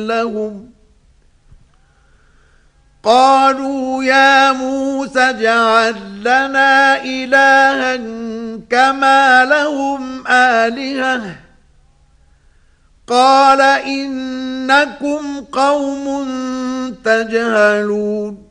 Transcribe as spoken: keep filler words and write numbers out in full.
لهم قالوا يا موسى اجعل لنا إلها كما لهم آلهة قال إنكم قوم تجهلون